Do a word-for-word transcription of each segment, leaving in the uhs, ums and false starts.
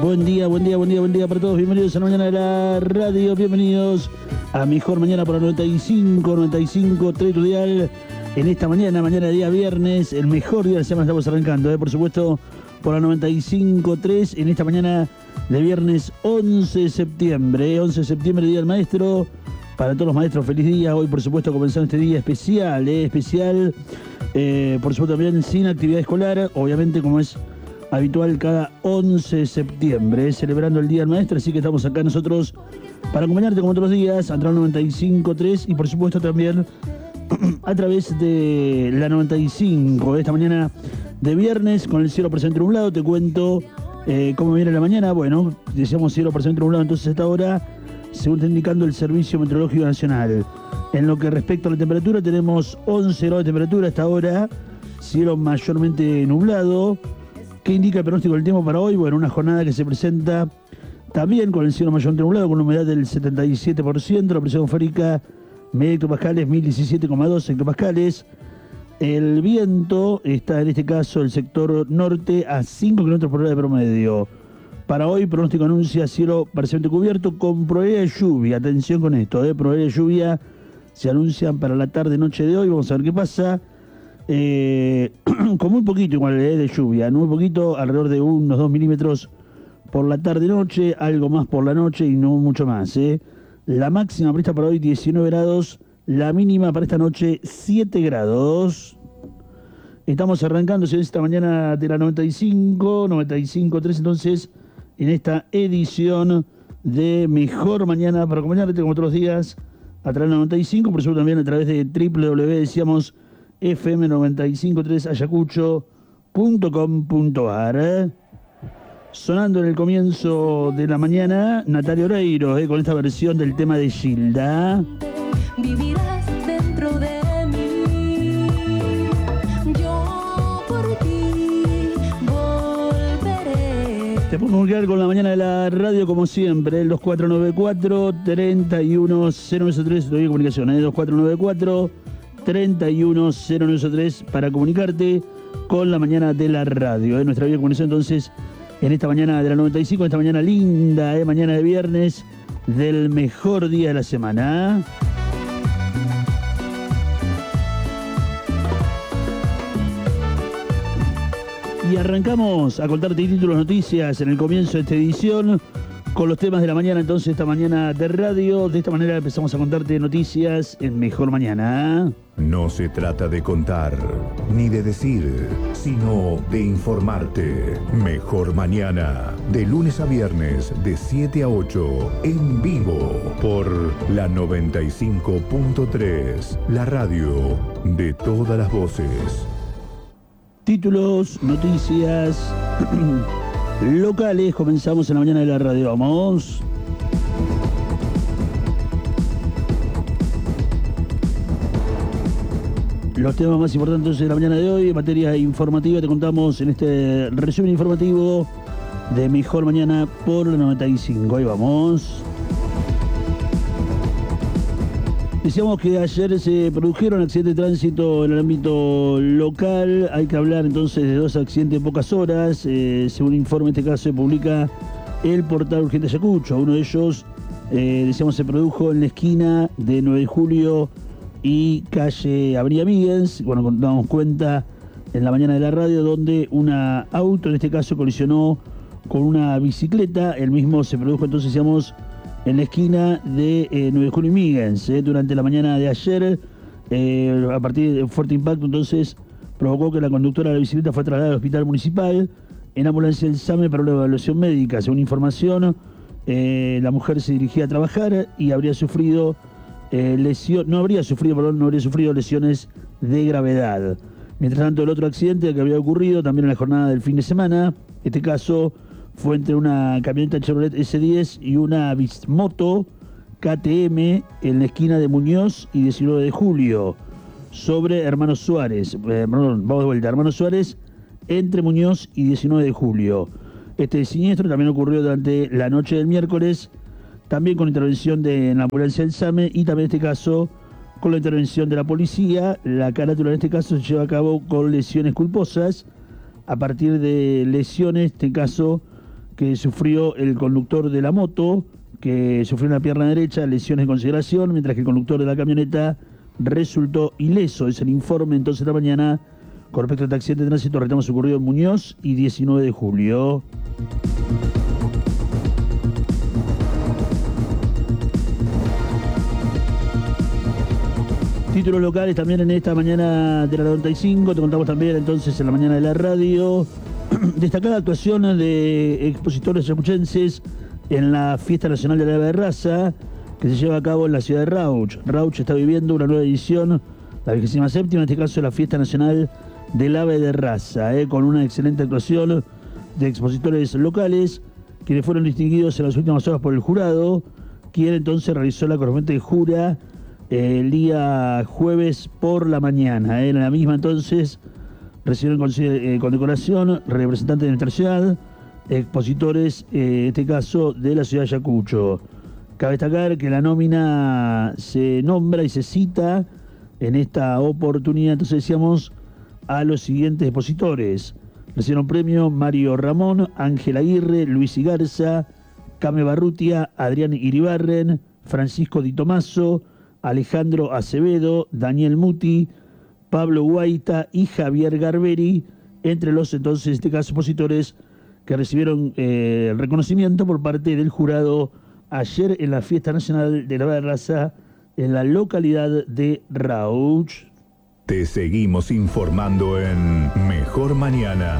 Buen día, buen día, buen día, buen día para todos. Bienvenidos a la mañana de la radio. Bienvenidos a Mejor Mañana por la noventa y cinco, noventa y cinco, territorial. En esta mañana, mañana de día viernes, el mejor día de la semana estamos arrancando, ¿eh? Por supuesto, por la noventa y cinco tres. En esta mañana de viernes once de septiembre. once de septiembre, Día del Maestro. Para todos los maestros, feliz día. Hoy, por supuesto, comenzando este día especial, ¿eh? Especial. Eh, por supuesto, también sin actividad escolar. Obviamente, como es habitual cada once de septiembre, celebrando el Día del Maestro, así que estamos acá nosotros para acompañarte como todos los días a través del noventa y cinco tres y por supuesto también a través de la noventa y cinco, esta mañana de viernes con el cielo parcialmente nublado. Te cuento eh, cómo viene la mañana. Bueno, decíamos cielo parcialmente nublado, entonces a esta hora, según está indicando el Servicio Meteorológico Nacional. En lo que respecta a la temperatura, tenemos once grados de temperatura a esta hora, cielo mayormente nublado. ¿Qué indica el pronóstico del tiempo para hoy? Bueno, una jornada que se presenta también con el cielo mayormente nublado, con una humedad del setenta y siete por ciento, la presión atmosférica media hectopascales, mil diecisiete coma dos hectopascales. El viento está en este caso el sector norte a cinco kilómetros por hora de promedio. Para hoy, pronóstico anuncia cielo parcialmente cubierto con probabilidad de lluvia. Atención con esto, ¿eh? Probabilidad de lluvia se anuncian para la tarde-noche de hoy. Vamos a ver qué pasa. Eh, con muy poquito igual eh, de lluvia, muy poquito, alrededor de unos dos milímetros por la tarde-noche, algo más por la noche y no mucho más. Eh. La máxima presta para hoy diecinueve grados, la mínima para esta noche siete grados. Estamos arrancando esta mañana de la noventa y cinco, noventa y cinco tres, entonces, en esta edición de Mejor Mañana para acompañarte como todos los días a través de la noventa y cinco, por eso también a través de doble u doble u doble u, decíamos, F M noventa y cinco tres ayacucho punto com punto a r. Sonando en el comienzo de la mañana, Natalia Oreiro, eh, con esta versión del tema de Gilda. Vivirás dentro de mí, yo por ti volveré. Te puedo comunicar con la mañana de la radio como siempre, el dos cuatro nueve cuatro, tres uno cero nueve tres, te doy comunicación, eh, dos cuatro nueve cuatro, treinta y uno cero nueve tres para comunicarte con la mañana de la radio. ¿eh? Nuestra vía de comunicación entonces en esta mañana de la noventa y cinco, esta mañana linda, ¿eh? Mañana de viernes del mejor día de la semana. Y arrancamos a contarte títulos, noticias en el comienzo de esta edición con los temas de la mañana, entonces esta mañana de radio. De esta manera empezamos a contarte noticias en Mejor Mañana. No se trata de contar, ni de decir, sino de informarte. Mejor Mañana, de lunes a viernes, de siete a ocho, en vivo, por la noventa y cinco punto tres, la radio de todas las voces. Títulos, noticias locales, comenzamos en la mañana de la radio, vamos. Los temas más importantes de la mañana de hoy, en materia informativa, te contamos en este resumen informativo de Mejor Mañana por la noventa y cinco, ahí vamos. Decíamos que ayer se produjeron accidentes de tránsito en el ámbito local. Hay que hablar entonces de dos accidentes en pocas horas. Eh, según informe, en este caso se publica el portal Urgente Ayacucho. Uno de ellos, eh, decíamos, se produjo en la esquina de nueve de julio y calle Avenida Míguez. Bueno, nos damos cuenta en la mañana de la radio, donde un auto, en este caso, colisionó con una bicicleta. El mismo se produjo entonces, decíamos, en la esquina de eh, nueve de julio y Míguez, eh, durante la mañana de ayer. Eh, a partir de fuerte impacto, entonces, provocó que la conductora de la bicicleta fue trasladada al hospital municipal en ambulancia del SAME para una evaluación médica. Según información, eh, la mujer se dirigía a trabajar y habría sufrido eh, lesión, no habría sufrido, perdón, no habría sufrido lesiones de gravedad. Mientras tanto, el otro accidente que había ocurrido también en la jornada del fin de semana, en este caso fue entre una camioneta Chevrolet S diez y una Bismoto K T M en la esquina de Muñoz y diecinueve de julio, sobre Hermanos Suárez. Eh, perdón, vamos de vuelta, Hermanos Suárez, entre Muñoz y diecinueve de julio. Este siniestro también ocurrió durante la noche del miércoles, también con intervención de la ambulancia del SAME y también en este caso con la intervención de la policía. La carátula en este caso se lleva a cabo con lesiones culposas, a partir de lesiones, en este caso, que sufrió el conductor de la moto, que sufrió en la pierna derecha, lesiones en consideración, mientras que el conductor de la camioneta resultó ileso. Es el informe entonces de la mañana con respecto a este accidente de tránsito. Retomamos ocurrido en Muñoz y diecinueve de julio. Títulos locales también en esta mañana de la noventa y cinco. Te contamos también entonces en la mañana de la radio. Destacada actuación de expositores ayacuchenses en la Fiesta Nacional del Ave de Raza, que se lleva a cabo en la ciudad de Rauch. Rauch está viviendo una nueva edición, la vigésima séptima, en este caso la Fiesta Nacional del Ave de Raza, eh, con una excelente actuación de expositores locales, quienes fueron distinguidos en las últimas horas por el jurado, quien entonces realizó la correspondiente jura eh, el día jueves por la mañana. Eh, en la misma entonces recibieron eh, condecoración representantes de nuestra ciudad, expositores, eh, en este caso de la ciudad de Ayacucho. Cabe destacar que la nómina se nombra y se cita en esta oportunidad, entonces decíamos, a los siguientes expositores. Recibieron premio Mario Ramón, Ángel Aguirre, Luis Igarza, Came Barrutia, Adrián Iribarren, Francisco Di Tomaso, Alejandro Acevedo, Daniel Muti, Pablo Guaita y Javier Garberi, entre los entonces, en este caso, expositores que recibieron eh, el reconocimiento por parte del jurado ayer en la Fiesta Nacional de la Ave de Raza en la localidad de Rauch. Te seguimos informando en Mejor Mañana.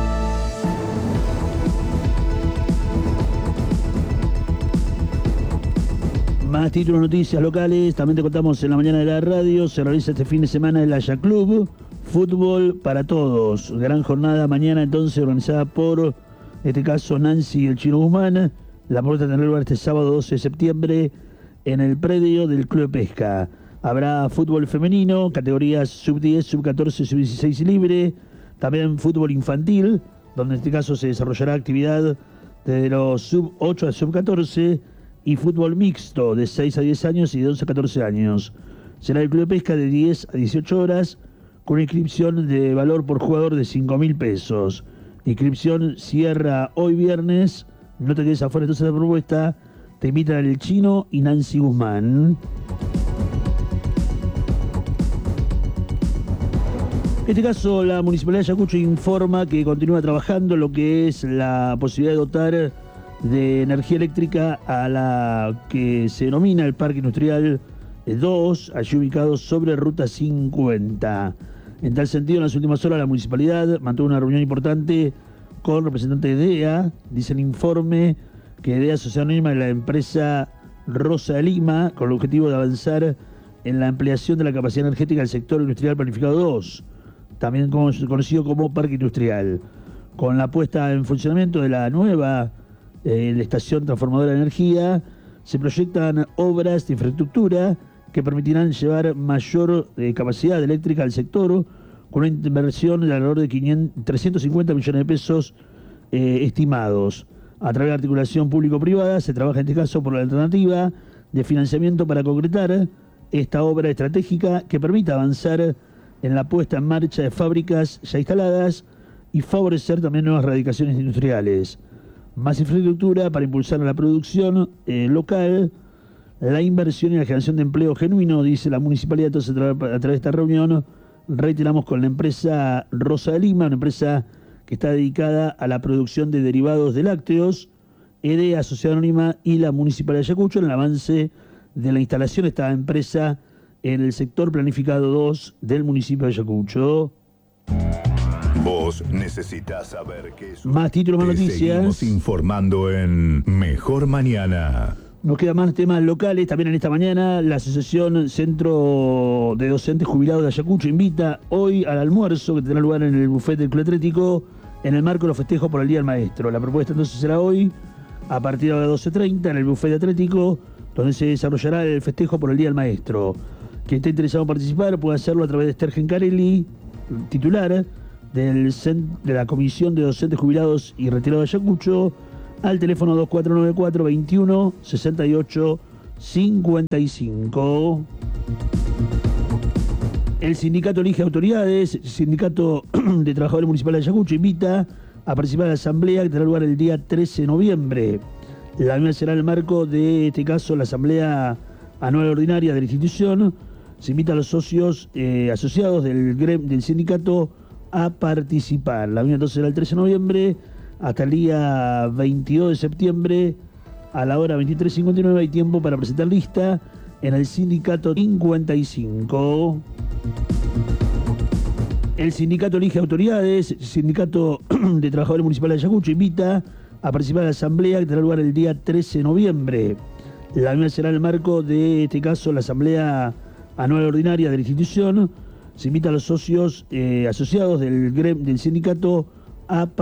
Más títulos, noticias locales. También te contamos en la mañana de la radio. Se realiza este fin de semana el Haya Club Fútbol para Todos. Gran jornada mañana entonces organizada por, en este caso, Nancy y el Chino Guzmán. La puerta tendrá lugar este sábado doce de septiembre en el predio del Club de Pesca. Habrá fútbol femenino, categorías sub diez, sub catorce, sub dieciséis y libre. También fútbol infantil, donde en este caso se desarrollará actividad de los sub ocho a sub catorce. Y fútbol mixto de seis a diez años y de once a catorce años. Será el Club de Pesca de diez a dieciocho horas con una inscripción de valor por jugador de cinco mil pesos. La inscripción cierra hoy viernes. No te quedes afuera entonces de la propuesta. Te invitan el Chino y Nancy Guzmán. En este caso, la Municipalidad de Ayacucho informa que continúa trabajando lo que es la posibilidad de dotar de energía eléctrica a la que se denomina el Parque Industrial dos, allí ubicado sobre Ruta cincuenta. En tal sentido, en las últimas horas la Municipalidad mantuvo una reunión importante con representantes de D E A. Dice el informe que D E A, Sociedad Anónima, de la empresa Rosa de Lima, con el objetivo de avanzar en la ampliación de la capacidad energética del sector industrial planificado dos, también conocido como Parque Industrial, con la puesta en funcionamiento de la nueva eh, la estación transformadora de energía. Se proyectan obras de infraestructura que permitirán llevar mayor eh, capacidad eléctrica al sector, con una inversión de alrededor de quinientos, trescientos cincuenta millones de pesos eh, estimados. A través de articulación público-privada se trabaja en este caso por la alternativa de financiamiento para concretar esta obra estratégica que permita avanzar en la puesta en marcha de fábricas ya instaladas y favorecer también nuevas radicaciones industriales. Más infraestructura para impulsar la producción eh, local, la inversión y la generación de empleo genuino, dice la Municipalidad. Entonces, a través, a través de esta reunión, reiteramos con la empresa Rosa de Lima, una empresa que está dedicada a la producción de derivados de lácteos, E D E A, Sociedad Anónima, y la Municipalidad de Ayacucho en el avance de la instalación de esta empresa en el sector planificado dos del municipio de Ayacucho. Vos necesitas saber qué es. Más títulos, más Te noticias. Seguimos informando en Mejor Mañana. Nos quedan más temas locales. También en esta mañana la Asociación Centro de Docentes Jubilados de Ayacucho invita hoy al almuerzo que tendrá lugar en el buffet del Club Atlético en el marco de los festejos por el Día del Maestro. La propuesta entonces será hoy a partir de las doce treinta en el buffet Atlético, donde se desarrollará el festejo por el Día del Maestro. Quien esté interesado en participar puede hacerlo a través de Esther Gencarelli, titular del de la Comisión de Docentes Jubilados y Retirados de Ayacucho, al teléfono dos cuatro nueve cuatro, veintiuno, sesenta y ocho, cincuenta y cinco. El sindicato elige autoridades. El sindicato de trabajadores municipales de Ayacucho invita a participar de la asamblea que tendrá lugar el día trece de noviembre. La misma será el marco de este caso, la asamblea anual ordinaria de la institución. Se invita a los socios eh, asociados del, grem, del sindicato a participar. La misma entonces será el trece de noviembre hasta el día veintidós de septiembre a la hora veintitrés cincuenta y nueve. Hay tiempo para presentar lista en el sindicato cincuenta y cinco. El sindicato elige autoridades. El sindicato de trabajadores municipales de Ayacucho invita a participar de la asamblea que tendrá lugar el día trece de noviembre. La misma será el marco de este caso, la asamblea anual ordinaria de la institución. Se invita a los socios eh, asociados del, grem, del sindicato a participar.